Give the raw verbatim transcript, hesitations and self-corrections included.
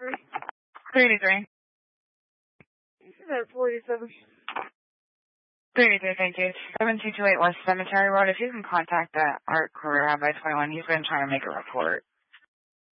three eighty-three. forty-seven. three eighty-three, thank you. seven two two eight West Cemetery Road. If you can contact that Art Career by twenty-one, he's been trying to make a report.